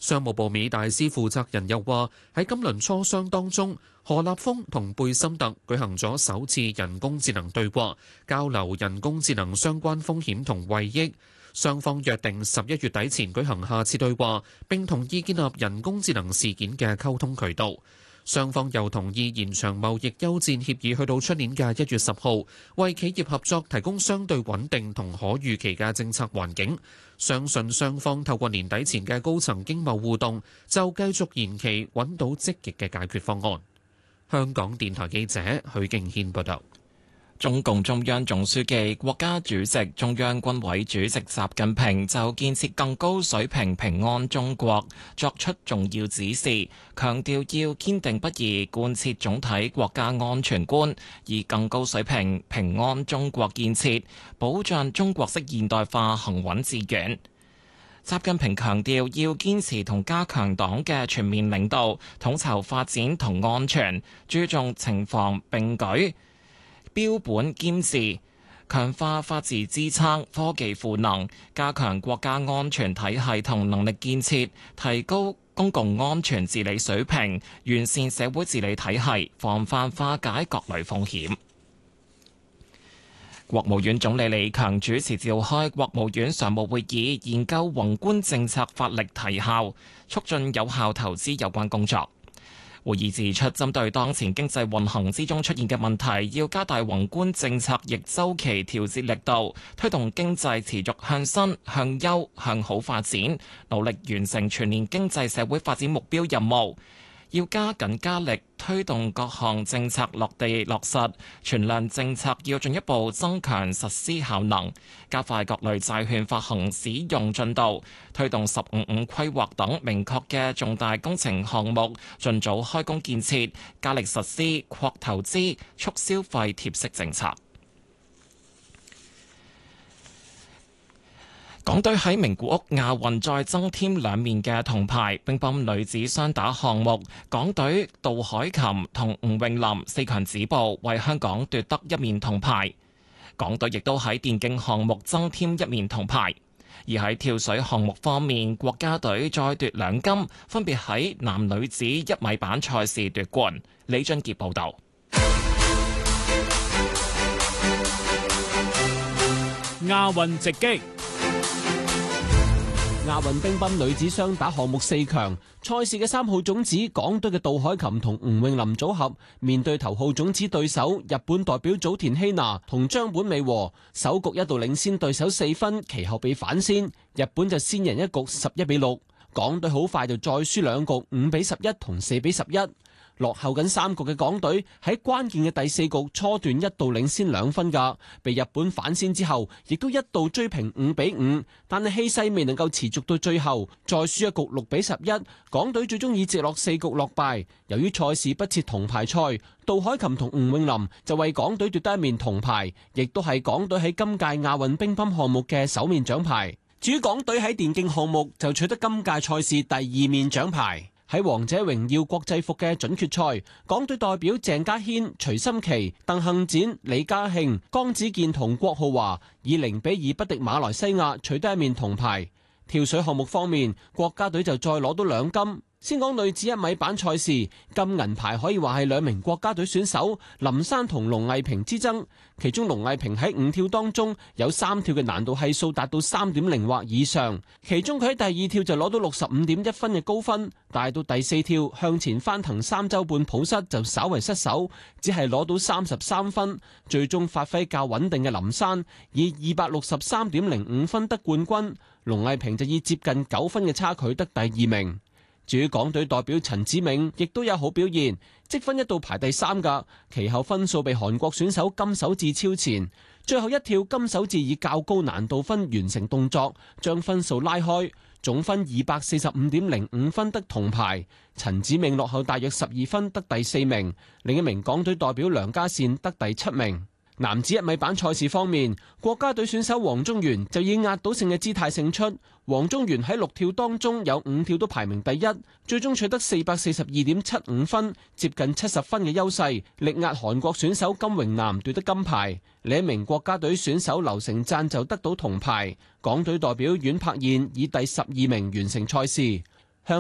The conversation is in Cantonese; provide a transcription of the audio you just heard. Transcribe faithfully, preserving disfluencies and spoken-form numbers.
商務部美大司負責人又話，喺今輪磋商當中，何立峰同貝森特舉行咗首次人工智能對話，交流人工智能相關風險同惠益。雙方約定十一月底前舉行下次對話，並同意建立人工智能事件嘅溝通渠道。雙方又同意延長貿易休戰協議去到出年嘅一月十號，為企業合作提供相對穩定同可預期嘅政策環境。相信雙方透過年底前嘅高層經貿互動，就繼續延期揾到積極嘅解決方案。香港電台記者許敬軒報道。 中共中央總書記、國家主席、中央軍委主席習近平就建設更高水平平安中國作出重要指示，強調要堅定不移貫徹總體國家安全觀，以更高水平平安中國建設保障中國式現代化行穩致遠。習近平強調要堅持同加強黨嘅全面領導，統籌發展同安全，注重情防並舉、標本兼治，強化法治支撐、科技賦能，加強國家安全體系同能力建設，提高公共安全治理水平，完善社會治理體系，防範化解各類風險。國務院總理李強主持召開國務院常務會議，研究宏觀政策發力提效，促進有效投資有關工作。會議指出，針對當前經濟運行之中出現嘅問題，要加大宏觀政策逆周期調節力度，推動經濟持續向新、向優、向好發展，努力完成全年經濟社會發展目標任務。要加緊加力推動各項政策落地落實，存量政策要進一步增強實施效能，加快各類債券發行使用進度，推動十五五規劃等明確嘅重大工程項目盡早開工建設，加力實施擴投資、促消費貼息政策。港隊喺名古屋亞運再增添兩面嘅銅牌，乒乓女子雙打項目，港隊杜凱琹同吳詠琳四強止步，為香港奪得一面銅牌。港隊亦都喺電競項目增添一面銅牌。而喺跳水項目方面，國家隊再奪兩金，分別喺男女子一米板賽事奪冠。李俊傑報導。 亞運直擊。亞運乒乓女子雙打項目四強賽事嘅三號種子港隊嘅杜凱琹同吳詠琳組合面對頭號種子對手日本代表早田希娜同張本美和，首局一度領先對手四分，其後被反先，日本就先贏一局十一比六，港隊好快就再輸兩局五比十一同四比十一。落後緊三局嘅港隊喺關鍵嘅第四局初段一度領先兩分㗎，被日本反先之後，亦都一度追平五比五，但係氣勢未能夠持續到最後，再輸一局六比十一，港隊最終以直落四局落敗。由於賽事不設銅牌賽，杜凱琹同吳詠琳就為港隊奪得一面銅牌，亦都係港隊喺今屆亞運乒乓項目嘅首面獎牌。至於港隊喺電競項目就取得今屆賽事第二面獎牌。喺王者榮耀國際服嘅準決賽，港隊代表鄭家軒、徐心琪、鄧幸展、李家慶、江子健同郭浩華以零比二不敵馬來西亞，取得一面銅牌。跳水項目方面，國家隊就再攞到兩金。先講女子一米板賽事，金銀牌可以話係兩名國家隊選手林珊同龍藝萍之爭。其中龍藝萍喺五跳當中有三跳嘅難度係數達到三點零或以上，其中佢喺第二跳就攞到六十五點一分嘅高分，但係到第四跳向前翻騰三周半抱膝就稍為失手，只係攞到三十三分。最終發揮較穩定嘅林珊以二百六十三點零五分得冠軍，龍藝萍就以接近九分嘅差距得第二名。至於港隊代表陳子銘亦都有好表現，積分一度排第三㗎，其後分數被韓國選手金守智超前，最後一跳金守智以較高難度分完成動作，將分數拉開，總分二百四十五點零五分得銅牌。陳子銘落後大約十二分得第四名，另一名港隊代表梁家善得第七名。男子一米板賽事方面，國家隊選手黃宗元就以壓倒性嘅姿態勝出。黃宗元喺六跳當中有五跳都排名第一，最終取得四百四十二點七五分，接近七十分嘅優勢，力壓韓國選手金榮南奪得金牌。另一名國家隊選手劉成讚就得到銅牌。港隊代表阮柏燕以第十二名完成賽事。